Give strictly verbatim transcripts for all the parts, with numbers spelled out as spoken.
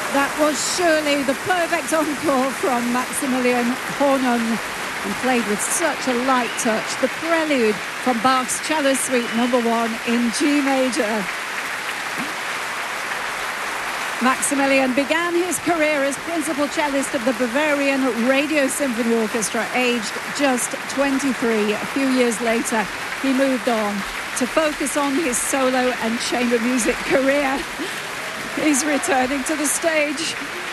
That was surely the perfect encore from Maximilian Hornung, and played with such a light touch. The prelude from Bach's Cello Suite number one in G major. Maximilian began his career as principal cellist of the Bavarian Radio Symphony Orchestra, aged just twenty-three. A few years later, he moved on to focus on his solo and chamber music career. He's returning to the stage.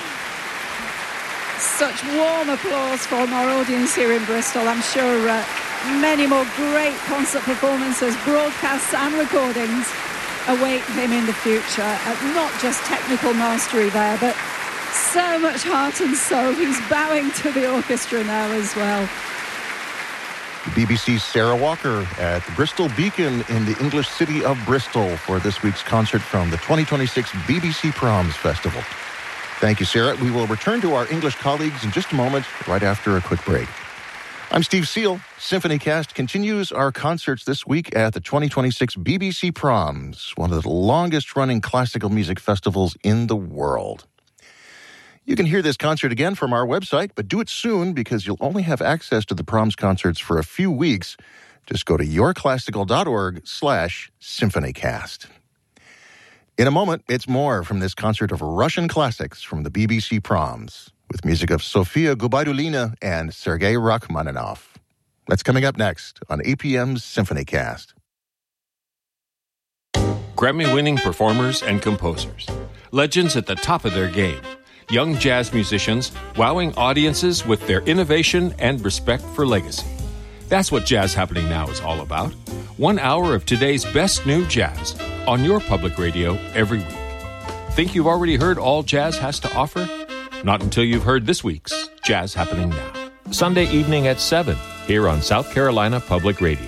Such warm applause from our audience here in Bristol. I'm sure uh, many more great concert performances, broadcasts and recordings await him in the future. Uh, not just technical mastery there, but so much heart and soul. He's bowing to the orchestra now as well. B B C's Sarah Walker at the Bristol Beacon in the English city of Bristol for this week's concert from the twenty twenty-six B B C Proms Festival. Thank you, Sarah. We will return to our English colleagues in just a moment, right after a quick break. I'm Steve Seal. SymphonyCast continues our concerts this week at the twenty twenty-six B B C Proms, one of the longest-running classical music festivals in the world. You can hear this concert again from our website, but do it soon because you'll only have access to the Proms concerts for a few weeks. Just go to yourclassical.org slash symphonycast. In a moment, it's more from this concert of Russian classics from the B B C Proms, with music of Sofia Gubaidulina and Sergei Rachmaninoff. That's coming up next on A P M's SymphonyCast. Grammy-winning performers and composers, legends at the top of their game. Young jazz musicians wowing audiences with their innovation and respect for legacy. That's what Jazz Happening Now is all about. One hour of today's best new jazz on your public radio every week. Think you've already heard all jazz has to offer? Not until you've heard this week's Jazz Happening Now. Sunday evening at seven, here on South Carolina Public Radio.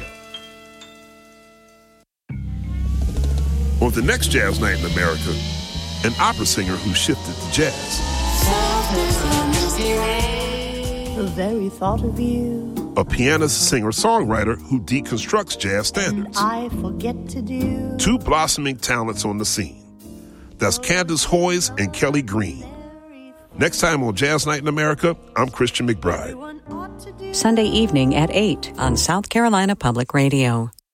On the next Jazz Night in America, an opera singer who shifted to jazz. The very thought of you. A pianist, singer, songwriter who deconstructs jazz standards. I forget to do. Two blossoming talents on the scene. That's Candace Hoyes and Kelly Green. Next time on Jazz Night in America, I'm Christian McBride. Sunday evening at eight on South Carolina Public Radio.